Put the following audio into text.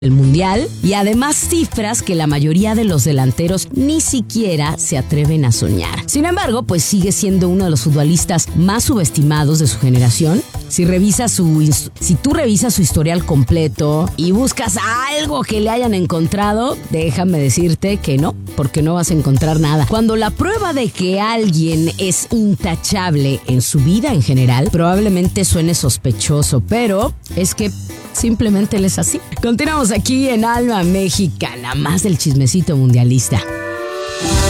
el mundial y además cifras que la mayoría de los delanteros ni siquiera se atreven a soñar. Sin embargo, pues sigue siendo uno de los futbolistas más subestimados de su generación. Si tú revisas su historial completo y buscas algo que le hayan encontrado, déjame decirte que no, porque no vas a encontrar nada. Cuando la prueba de que alguien es intachable en su vida en general, probablemente suene sospechoso, pero es que simplemente él es así. Continuamos aquí en Alma Mexicana, más del chismecito mundialista.